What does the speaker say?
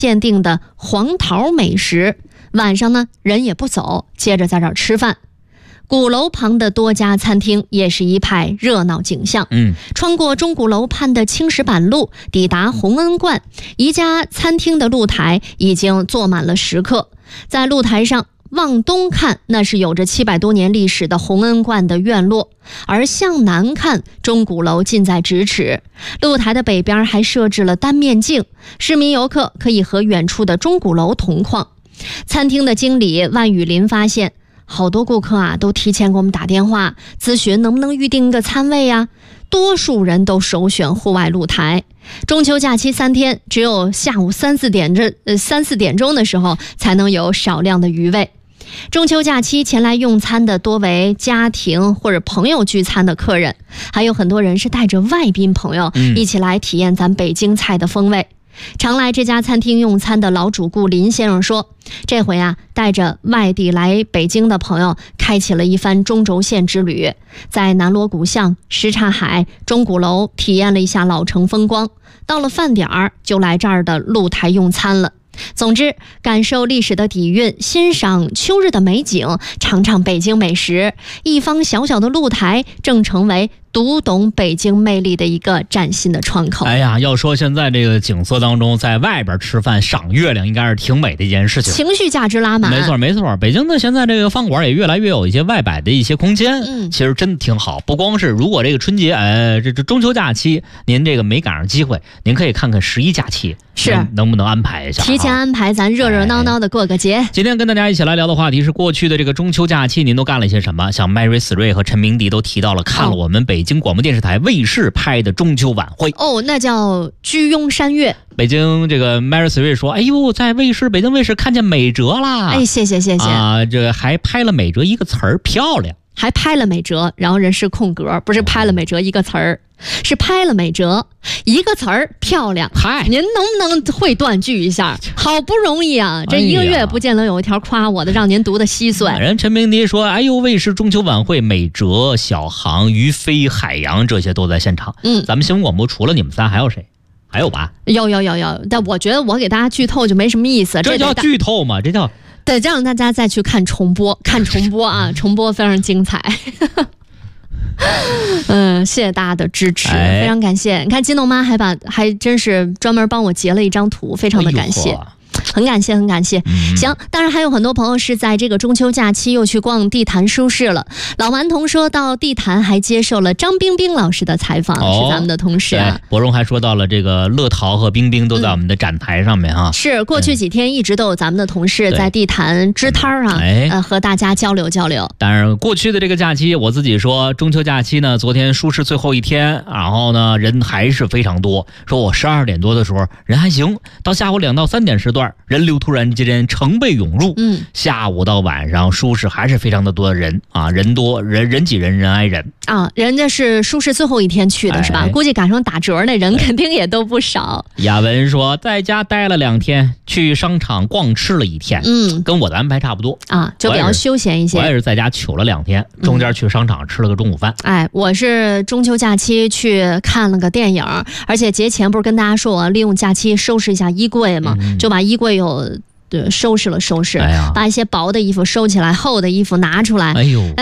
限定的黄桃美食。晚上呢，人也不走，接着在这儿吃饭。鼓楼旁的多家餐厅也是一派热闹景象。穿过钟鼓楼畔的青石板路，抵达洪恩观，一家餐厅的露台已经坐满了食客。在露台上往东看，那是有着700多年历史的洪恩观的院落，而向南看，钟鼓楼近在咫尺。露台的北边还设置了单面镜，市民游客可以和远处的钟鼓楼同框。餐厅的经理万雨林发现，好多顾客啊都提前给我们打电话咨询能不能预定一个餐位啊，多数人都首选户外露台。中秋假期3天，只有下午3、4点钟的时候才能有少量的余位。中秋假期前来用餐的多为家庭或者朋友聚餐的客人，还有很多人是带着外宾朋友一起来体验咱北京菜的风味。常来这家餐厅用餐的老主顾林先生说，这回啊带着外地来北京的朋友开启了一番中轴线之旅，在南锣鼓巷、什刹海、钟鼓楼体验了一下老城风光，到了饭点儿就来这儿的露台用餐了。总之，感受历史的底蕴，欣赏秋日的美景，尝尝北京美食，一方小小的露台正成为读懂北京魅力的一个崭新的窗口。 哎呀，要说现在这个景色当中，在外边吃饭赏月亮应该是挺美的一件事情， 情绪价值拉满。 没错没错，北京的现在这个饭馆也越来越有一些外摆的一些空间，其实真的挺好。不光是如果这个春节这中秋假期您这个没赶上机会，您可以看看11假期是能不能安排一下， 提前安排，咱热热闹闹的过个节。 今天跟大家一起来聊的话题是过去的这个中秋假期您都干了些什么。像 Mary Sri 和陈明迪都提到了看了我们北京广播电视台卫视拍的中秋晚会那叫居庸山月。 北京这个 Mary Sri 说，哎呦，在北京卫视看见美哲啦， 谢谢啊，这还拍了美哲一个词儿，漂亮， 还拍了美哲，然后人是空格，不是拍了美哲一个词儿，是拍了美哲一个词儿，漂亮。嗨，您能不能会断句一下？好不容易啊，这1个月不见能有一条夸我的，让您读的稀碎。 人陈明迪说，哎呦，卫视中秋晚会，美哲、小航、于飞、海洋这些都在现场。咱们新闻广播除了你们仨还有谁？还有吧？ 有，但我觉得我给大家剧透就没什么意思。 这叫剧透吗？这叫得让大家再去看重播啊，重播非常精彩。谢谢大家的支持，非常感谢。你看金豆妈还真是专门帮我截了一张图，非常的感谢。很感谢。行，当然还有很多朋友是在这个中秋假期又去逛地坛书市了。老顽童说到地坛还接受了张冰冰老师的采访，是咱们的同事啊。 博荣还说到了这个乐淘和冰冰都在我们的展台上面啊。 是过去几天一直都有咱们的同事在地坛支摊啊，和大家交流。 当然过去的这个假期，我自己说中秋假期呢，昨天书市最后一天，然后呢人还是非常多。说我12点多的时候人还行，到下午2到3点时段人流突然之间成倍涌入，下午到晚上书市还是非常的多的人啊，人多人挤人，人挨人啊。人家是书市最后一天去的是吧？估计赶上打折那人肯定也都不少。 亚文说在家待了2天，去商场逛吃了1天，跟我的安排差不多啊，就比较休闲一些。 我也是在家取了2天，中间去商场吃了个中午饭。 我是中秋假期去看了个电影，而且节前不是跟大家说我利用假期收拾一下衣柜嘛，就把衣柜收拾了，把一些薄的衣服收起来，厚的衣服拿出来。